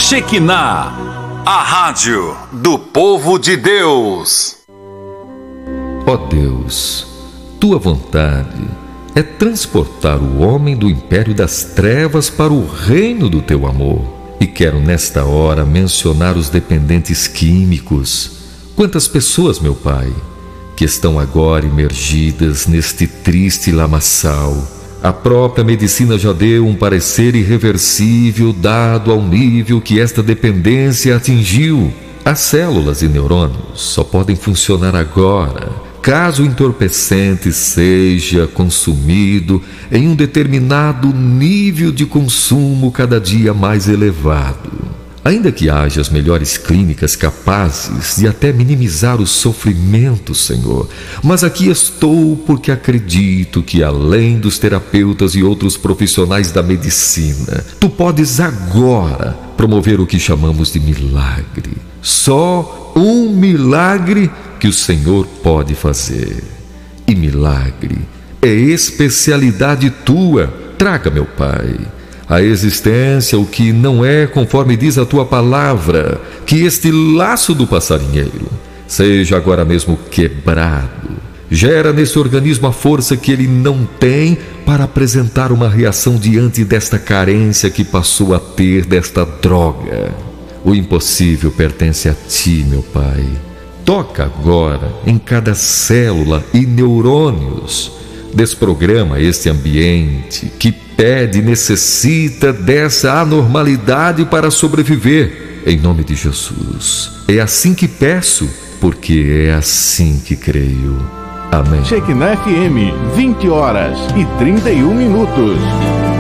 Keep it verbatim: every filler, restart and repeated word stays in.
Shekinah, a rádio do povo de Deus. Ó Deus, tua vontade é transportar o homem do império das trevas para o reino do teu amor. E quero nesta hora mencionar os dependentes químicos. Quantas pessoas, meu Pai, que estão agora imergidas neste triste lamaçal. A própria medicina já deu um parecer irreversível dado ao nível que esta dependência atingiu. As células e neurônios só podem funcionar agora caso o entorpecente seja consumido em um determinado nível de consumo cada dia mais elevado. Ainda que haja as melhores clínicas capazes de até minimizar o sofrimento, Senhor, mas aqui estou porque acredito que, além dos terapeutas e outros profissionais da medicina, Tu podes agora promover o que chamamos de milagre. Só um milagre que o Senhor pode fazer. E milagre é especialidade Tua. Traga, meu Pai, a existência o que não é conforme diz a Tua palavra, que este laço do passarinheiro seja agora mesmo quebrado. Gera nesse organismo a força que ele não tem para apresentar uma reação diante desta carência que passou a ter desta droga. O impossível pertence a Ti, meu Pai. Toca agora em cada célula e neurônios. Desprograma este ambiente que pede e necessita dessa anormalidade para sobreviver. Em nome de Jesus. É assim que peço, porque é assim que creio. Amém. Shekinah F M, vinte horas e trinta e um minutos.